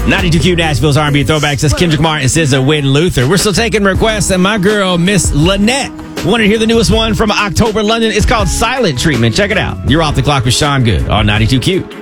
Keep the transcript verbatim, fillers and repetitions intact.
ninety-two Q Nashville's R and B throwbacks. That's Kendrick Lamar and S Z A, Wynn Luther. We're still taking requests, and my girl, Miss Lynette, wanted to hear the newest one from October London. It's called Silent Treatment. Check it out. You're off the clock with Sean Good on ninety-two Q.